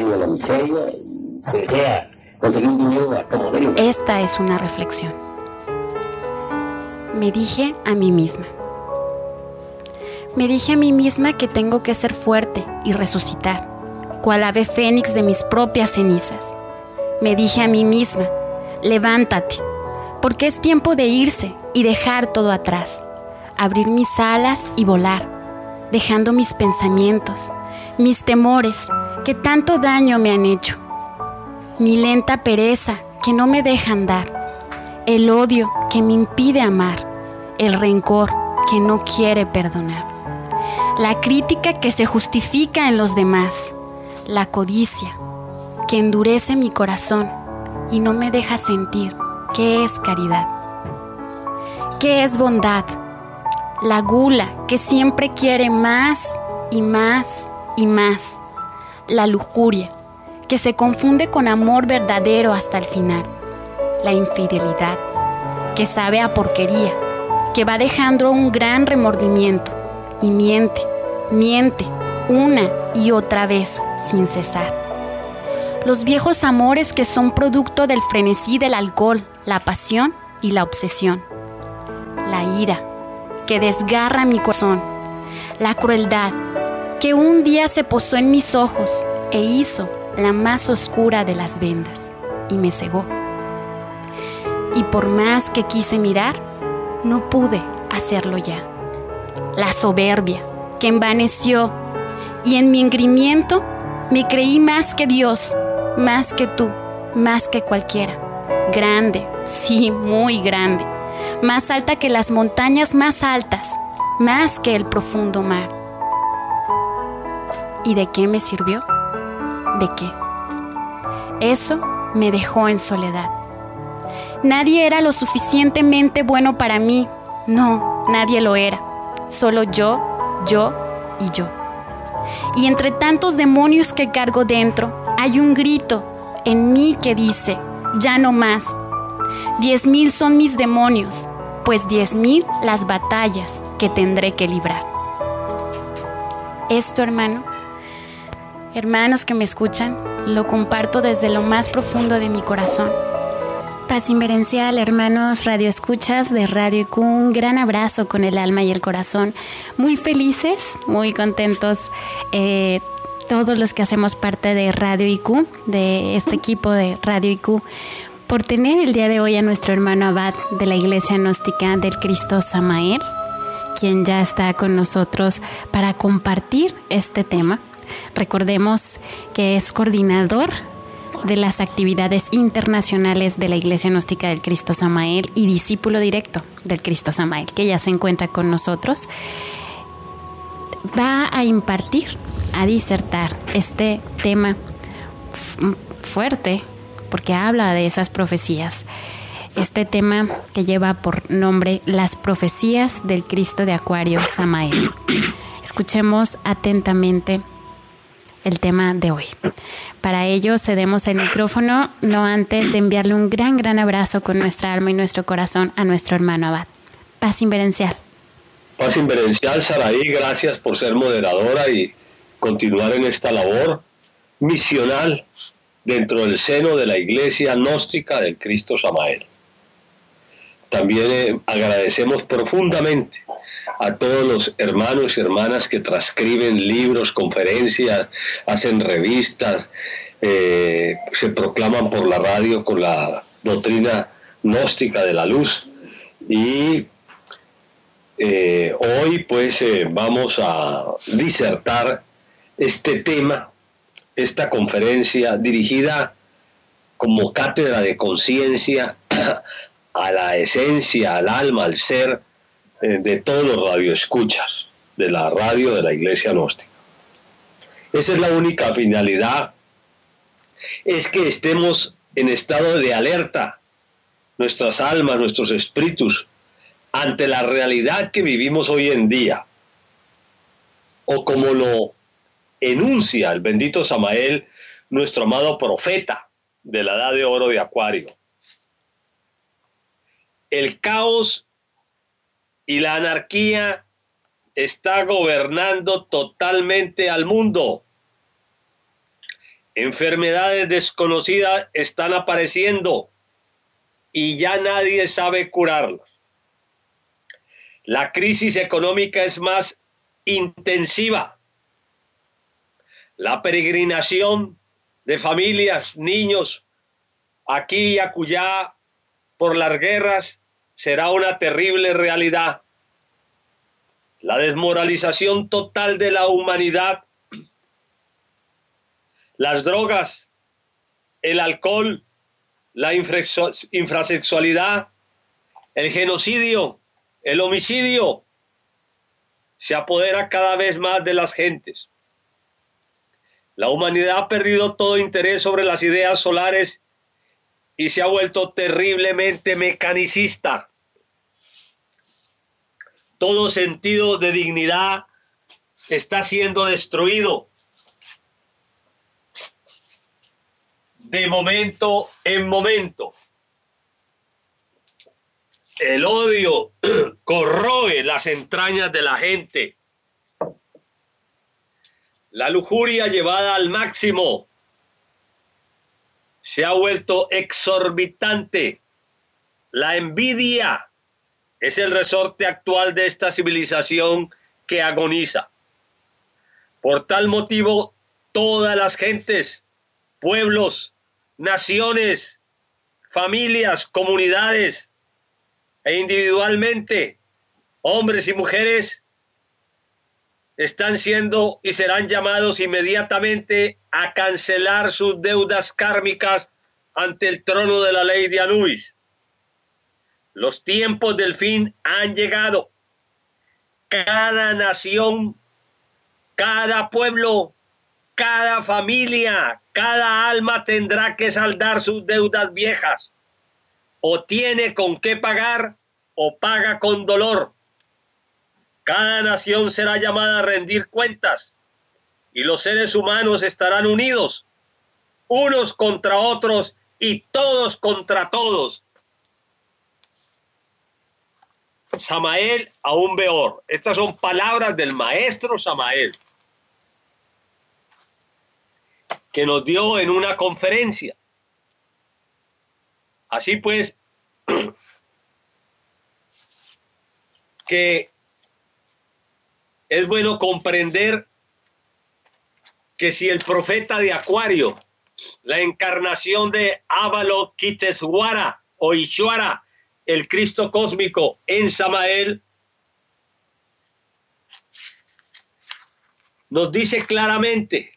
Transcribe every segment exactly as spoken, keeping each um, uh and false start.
de la miseria y se desea conseguir dinero a todo medio. Esta es una reflexión. Me dije a mí misma. Me dije a mí misma que tengo que ser fuerte y resucitar, cual ave fénix de mis propias cenizas. Me dije a mí misma, levántate, porque es tiempo de irse y dejar todo atrás, abrir mis alas y volar, dejando mis pensamientos, mis temores que tanto daño me han hecho, mi lenta pereza que no me deja andar, el odio que me impide amar, el rencor que no quiere perdonar, la crítica que se justifica en los demás, la codicia que endurece mi corazón y no me deja sentir qué es caridad, qué es bondad, la gula que siempre quiere más y más y más, la lujuria que se confunde con amor verdadero hasta el final, la infidelidad que sabe a porquería, que va dejando un gran remordimiento y miente, miente una y otra vez sin cesar. Los viejos amores que son producto del frenesí del alcohol, la pasión y la obsesión. La ira que desgarra mi corazón, la crueldad que un día se posó en mis ojos e hizo la más oscura de las vendas y me cegó. Y por más que quise mirar, no pude hacerlo ya. La soberbia que envaneció y en mi engrimiento me creí más que Dios, más que tú, más que cualquiera. Grande, sí, muy grande, más alta que las montañas más altas, más que el profundo mar. ¿Y de qué me sirvió? ¿De qué? Eso me dejó en soledad. Nadie era lo suficientemente bueno para mí. No, nadie lo era. Solo yo, yo y yo. Y entre tantos demonios que cargo dentro, hay un grito en mí que dice, ya no más. Diez mil son mis demonios, pues diez mil las batallas que tendré que librar. Esto, hermano, hermanos que me escuchan, lo comparto desde lo más profundo de mi corazón. Paz inverencial, hermanos radioescuchas de Radio I Q, un gran abrazo con el alma y el corazón. Muy felices, muy contentos eh, todos los que hacemos parte de Radio I Q, de este equipo de Radio I Q, por tener el día de hoy a nuestro hermano abad de la Iglesia Gnóstica del Cristo Samael, quien ya está con nosotros para compartir este tema. Recordemos que es coordinador de las actividades internacionales de la Iglesia Gnóstica del Cristo Samael y discípulo directo del Cristo Samael, que ya se encuentra con nosotros. Va a impartir, a disertar este tema fuerte, porque habla de esas profecías. Este tema que lleva por nombre Las profecías del Cristo de Acuario Samael. Escuchemos atentamente el tema de hoy. Para ello cedemos el micrófono, no antes de enviarle un gran, gran abrazo con nuestra alma y nuestro corazón a nuestro hermano abad. Paz inverencial. Paz inverencial, Saraí, gracias por ser moderadora y continuar en esta labor misional dentro del seno de la Iglesia Gnóstica del Cristo Samael. También eh, agradecemos profundamente a todos los hermanos y hermanas que transcriben libros, conferencias, hacen revistas, eh, se proclaman por la radio con la doctrina gnóstica de la luz. Y eh, hoy pues eh, vamos a disertar este tema, esta conferencia dirigida como cátedra de conciencia a la esencia, al alma, al ser de todos los radioescuchas de la radio de la Iglesia Gnóstica. Esa es la única finalidad, es que estemos en estado de alerta, nuestras almas, nuestros espíritus, ante la realidad que vivimos hoy en día, o como lo enuncia el bendito Samael, nuestro amado profeta de la edad de oro de Acuario. El caos y la anarquía está gobernando totalmente al mundo. Enfermedades desconocidas están apareciendo y ya nadie sabe curarlas. La crisis económica es más intensiva. La peregrinación de familias, niños, aquí y acullá por las guerras será una terrible realidad. La desmoralización total de la humanidad, las drogas, el alcohol, la infrasexualidad, el genocidio, el homicidio, se apodera cada vez más de las gentes. La humanidad ha perdido todo interés sobre las ideas solares y se ha vuelto terriblemente mecanicista. Todo sentido de dignidad está siendo destruido de momento en momento. El odio corroe las entrañas de la gente. La lujuria llevada al máximo se ha vuelto exorbitante. La envidia es el resorte actual de esta civilización que agoniza. Por tal motivo, todas las gentes, pueblos, naciones, familias, comunidades e individualmente, hombres y mujeres, están siendo y serán llamados inmediatamente a cancelar sus deudas kármicas ante el trono de la ley de Anubis. Los tiempos del fin han llegado. Cada nación, cada pueblo, cada familia, cada alma tendrá que saldar sus deudas viejas. O tiene con qué pagar o paga con dolor. Cada nación será llamada a rendir cuentas y los seres humanos estarán unidos, unos contra otros y todos contra todos. Samael Aún Beor. Estas son palabras del maestro Samael, que nos dio en una conferencia. Así pues, que es bueno comprender que si el profeta de Acuario, la encarnación de Avalokiteswara o Ishwara, el Cristo cósmico en Samael, nos dice claramente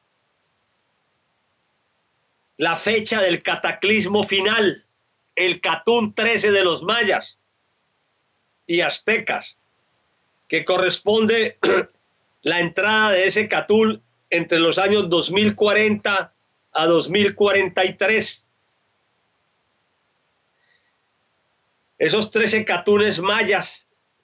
la fecha del cataclismo final, el Catún trece de los mayas y aztecas, que corresponde la entrada de ese Catún entre los años dos mil cuarenta a dos mil cuarenta y tres. Esos trece Catunes mayas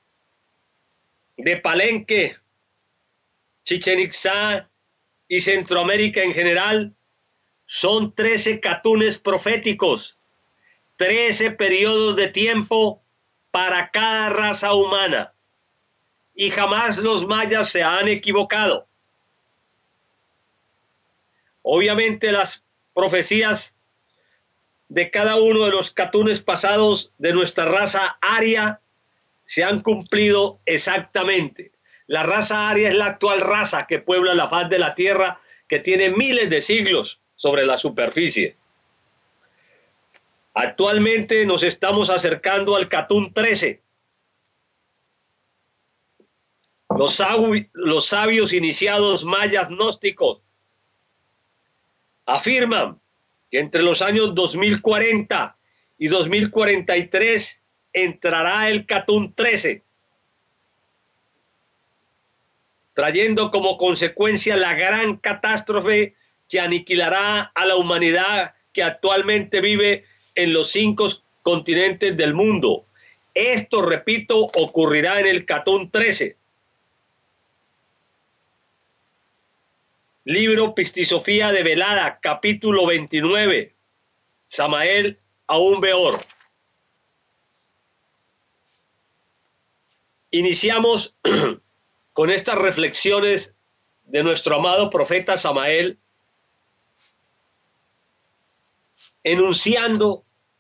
de Palenque, Chichén Itzá y Centroamérica en general son trece Catunes proféticos, trece periodos de tiempo para cada raza humana. Y jamás los mayas se han equivocado. Obviamente las profecías de cada uno de los Catunes pasados de nuestra raza aria se han cumplido exactamente. La raza aria es la actual raza que puebla la faz de la tierra, que tiene miles de siglos sobre la superficie. Actualmente nos estamos acercando al Catún trece. Los, sabi- los sabios iniciados mayas gnósticos afirman que entre los años dos mil cuarenta y dos mil cuarenta y tres entrará el Catún trece, trayendo como consecuencia la gran catástrofe que aniquilará a la humanidad que actualmente vive en los cinco continentes del mundo. Esto, repito, ocurrirá en el Catún trece. Libro Pistisofía de Velada, capítulo veintinueve, Samael Aún Beor. Iniciamos con estas reflexiones de nuestro amado profeta Samael enunciando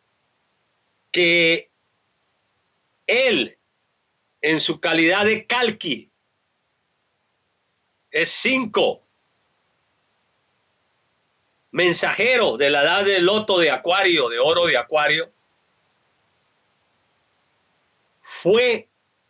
que él, en su calidad de Kalki, es cinco, mensajero de la edad de loto de Acuario, de oro de Acuario, fue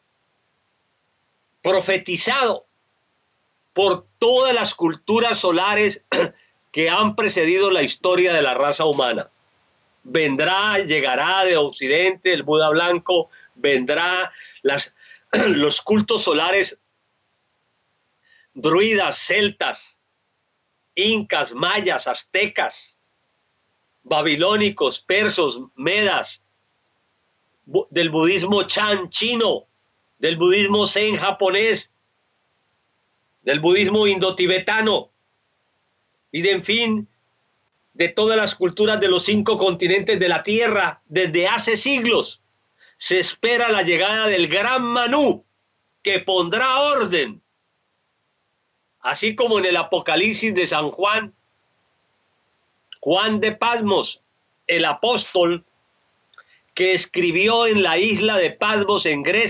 profetizado por todas las culturas solares que han precedido la historia de la raza humana. Vendrá, llegará de Occidente el Buda blanco, vendrá las, los cultos solares druidas, celtas, incas, mayas, aztecas, babilónicos, persos, medas, bu del budismo Chan chino, del budismo Zen japonés, del budismo indotibetano y de en fin, de todas las culturas de los cinco continentes de la tierra desde hace siglos. Se espera la llegada del gran Manú, que pondrá orden. Así como en el Apocalipsis de San Juan, Juan de Patmos, el apóstol que escribió en la isla de Patmos en Grecia,